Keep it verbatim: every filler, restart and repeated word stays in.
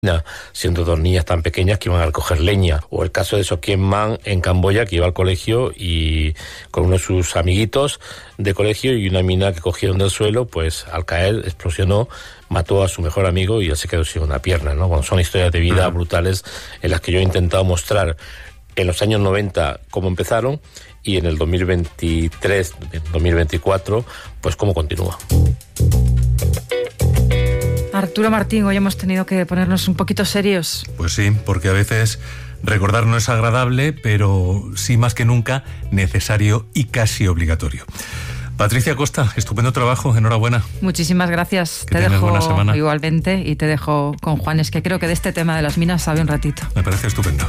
siendo dos niñas tan pequeñas que iban a recoger leña, o el caso de Sokien Man en Camboya, que iba al colegio y con uno de sus amiguitos de colegio, y una mina que cogieron del suelo, pues al caer explosionó, mató a su mejor amigo y él se quedó sin una pierna, ¿no? Bueno, son historias de vida uh-huh. brutales en las que yo he intentado mostrar en los años noventa cómo empezaron y en el dos mil veintitrés, dos mil veinticuatro, pues cómo continúa. Arturo Martín, hoy hemos tenido que ponernos un poquito serios. Pues sí, porque a veces recordar no es agradable, pero sí más que nunca necesario y casi obligatorio. Patricia Costa, estupendo trabajo, enhorabuena. Muchísimas gracias. Que te dejo buena semana. Igualmente, y te dejo con Juanes, que creo que de este tema de las minas sabe un ratito. Me parece estupendo.